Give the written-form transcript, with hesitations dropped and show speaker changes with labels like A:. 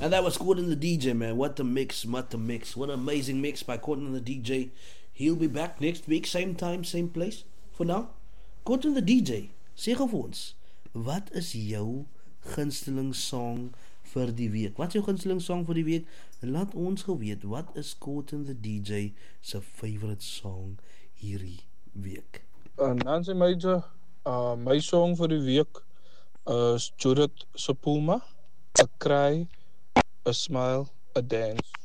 A: And that was Gordon the DJ, man. What a mix, what a mix. What an amazing mix by Gordon the DJ. He'll be back next week, same time, same place. For now, Gordon the DJ, sê gou vir ons, wat is jou gunsteling song vir die week? Wat is jou gunsteling song vir die week? Laat ons geweet, wat is Gordon the DJ se favorite song hierdie week?
B: Nancy Major, my song vir die week is Judith Sepulma, A Cry, A Smile, A Dance.